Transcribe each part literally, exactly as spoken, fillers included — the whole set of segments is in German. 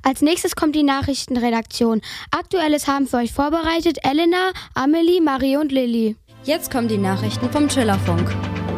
Als nächstes kommt die Nachrichtenredaktion. Aktuelles haben für euch vorbereitet Elena, Amelie, Marie und Lilly. Jetzt kommen die Nachrichten vom Schillerfunk.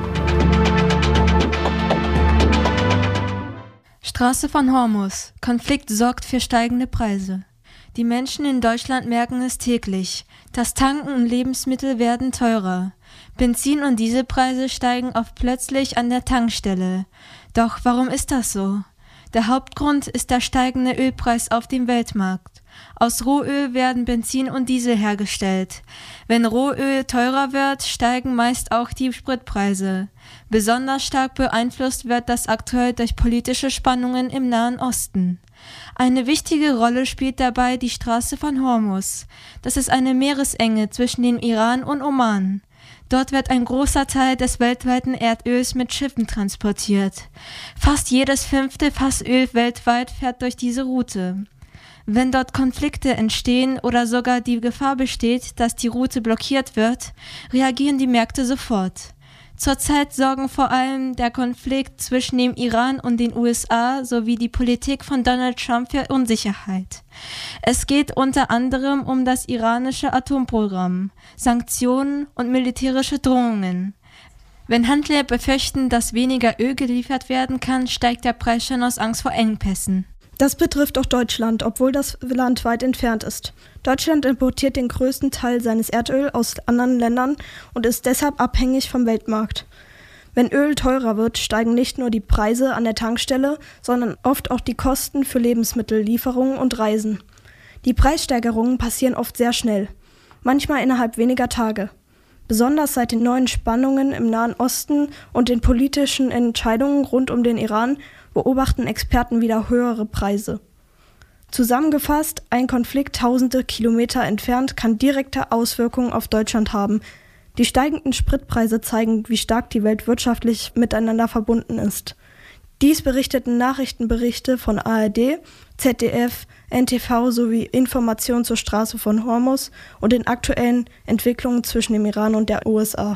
Straße von Hormuz. Konflikt sorgt für steigende Preise. Die Menschen in Deutschland merken es täglich. Das Tanken und Lebensmittel werden teurer. Benzin- und Dieselpreise steigen oft plötzlich an der Tankstelle. Doch warum ist das so? Der Hauptgrund ist der steigende Ölpreis auf dem Weltmarkt. Aus Rohöl werden Benzin und Diesel hergestellt. Wenn Rohöl teurer wird, steigen meist auch die Spritpreise. Besonders stark beeinflusst wird das aktuell durch politische Spannungen im Nahen Osten. Eine wichtige Rolle spielt dabei die Straße von Hormuz. Das ist eine Meeresenge zwischen dem Iran und Oman. Dort wird ein großer Teil des weltweiten Erdöls mit Schiffen transportiert. Fast jedes fünfte Fass Öl weltweit fährt durch diese Route. Wenn dort Konflikte entstehen oder sogar die Gefahr besteht, dass die Route blockiert wird, reagieren die Märkte sofort. Zurzeit sorgen vor allem der Konflikt zwischen dem Iran und den U S A sowie die Politik von Donald Trump für Unsicherheit. Es geht unter anderem um das iranische Atomprogramm, Sanktionen und militärische Drohungen. Wenn Händler befürchten, dass weniger Öl geliefert werden kann, steigt der Preis schon aus Angst vor Engpässen. Das betrifft auch Deutschland, obwohl das Land weit entfernt ist. Deutschland importiert den größten Teil seines Erdöls aus anderen Ländern und ist deshalb abhängig vom Weltmarkt. Wenn Öl teurer wird, steigen nicht nur die Preise an der Tankstelle, sondern oft auch die Kosten für Lebensmittellieferungen und Reisen. Die Preissteigerungen passieren oft sehr schnell, manchmal innerhalb weniger Tage. Besonders seit den neuen Spannungen im Nahen Osten und den politischen Entscheidungen rund um den Iran beobachten Experten wieder höhere Preise. Zusammengefasst, ein Konflikt tausende Kilometer entfernt kann direkte Auswirkungen auf Deutschland haben. Die steigenden Spritpreise zeigen, wie stark die Welt wirtschaftlich miteinander verbunden ist. Dies berichteten Nachrichtenberichte von A R D, Z D F, N T V sowie Informationen zur Straße von Hormuz und den aktuellen Entwicklungen zwischen dem Iran und der U S A.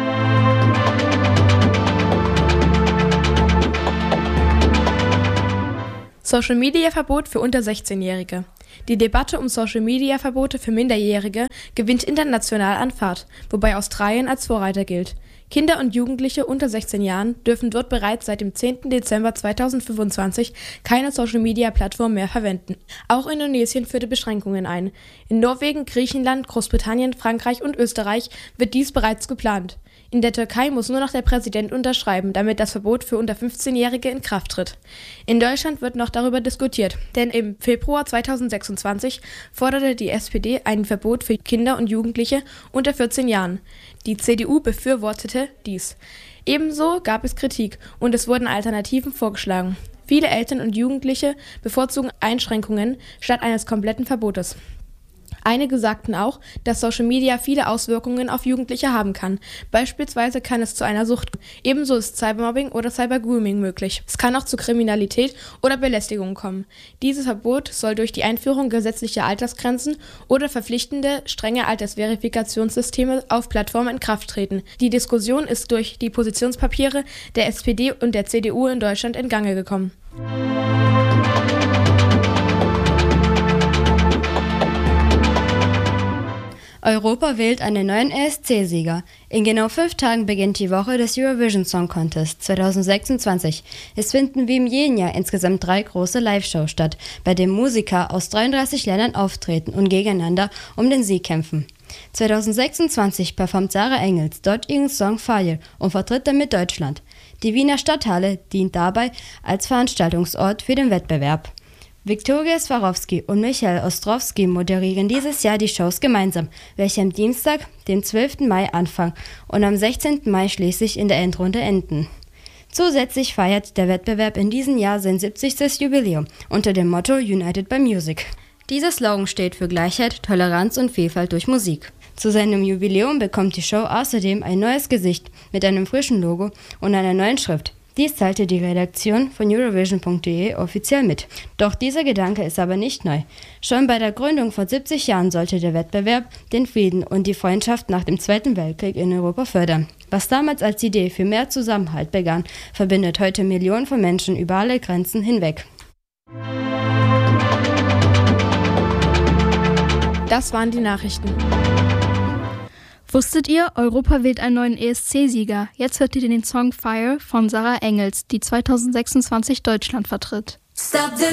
Social-Media-Verbot für unter sechzehnjährige. Die Debatte um Social-Media-Verbote für Minderjährige gewinnt international an Fahrt, wobei Australien als Vorreiter gilt. Kinder und Jugendliche unter sechzehn Jahren dürfen dort bereits seit dem zehnten Dezember zweitausendfünfundzwanzig keine Social-Media-Plattform mehr verwenden. Auch Indonesien führte Beschränkungen ein. In Norwegen, Griechenland, Großbritannien, Frankreich und Österreich wird dies bereits geplant. In der Türkei muss nur noch der Präsident unterschreiben, damit das Verbot für unter fünfzehnjährige in Kraft tritt. In Deutschland wird noch darüber diskutiert, denn im Februar zweitausendsechsundzwanzig forderte die S P D ein Verbot für Kinder und Jugendliche unter vierzehn Jahren. Die C D U befürwortete dies. Ebenso gab es Kritik und es wurden Alternativen vorgeschlagen. Viele Eltern und Jugendliche bevorzugen Einschränkungen statt eines kompletten Verbotes. Einige sagten auch, dass Social Media viele Auswirkungen auf Jugendliche haben kann. Beispielsweise kann es zu einer Sucht kommen. Ebenso ist Cybermobbing oder Cybergrooming möglich. Es kann auch zu Kriminalität oder Belästigung kommen. Dieses Verbot soll durch die Einführung gesetzlicher Altersgrenzen oder verpflichtende, strenge Altersverifikationssysteme auf Plattformen in Kraft treten. Die Diskussion ist durch die Positionspapiere der S P D und der C D U in Deutschland in Gange gekommen. Europa wählt einen neuen E S C-Sieger. In genau fünf Tagen beginnt die Woche des Eurovision Song Contest zweitausendsechsundzwanzig. Es finden wie im jeden Jahr insgesamt drei große Live-Shows statt, bei denen Musiker aus dreiunddreißig Ländern auftreten und gegeneinander um den Sieg kämpfen. zweitausendsechsundzwanzig performt Sarah Engels dort ihren Song Fire und vertritt damit Deutschland. Die Wiener Stadthalle dient dabei als Veranstaltungsort für den Wettbewerb. Viktoria Swarovski und Michael Ostrowski moderieren dieses Jahr die Shows gemeinsam, welche am Dienstag, dem zwölften Mai anfangen und am sechzehnten Mai schließlich in der Endrunde enden. Zusätzlich feiert der Wettbewerb in diesem Jahr sein siebzigstes Jubiläum unter dem Motto United by Music. Dieser Slogan steht für Gleichheit, Toleranz und Vielfalt durch Musik. Zu seinem Jubiläum bekommt die Show außerdem ein neues Gesicht mit einem frischen Logo und einer neuen Schrift. Dies teilte die Redaktion von Eurovision punkt de offiziell mit. Doch dieser Gedanke ist aber nicht neu. Schon bei der Gründung vor siebzig Jahren sollte der Wettbewerb den Frieden und die Freundschaft nach dem Zweiten Weltkrieg in Europa fördern. Was damals als Idee für mehr Zusammenhalt begann, verbindet heute Millionen von Menschen über alle Grenzen hinweg. Das waren die Nachrichten. Wusstet ihr, Europa wählt einen neuen E S C-Sieger? Jetzt hört ihr den Song Fire von Sarah Engels, die zwanzig sechsundzwanzig Deutschland vertritt. Stop the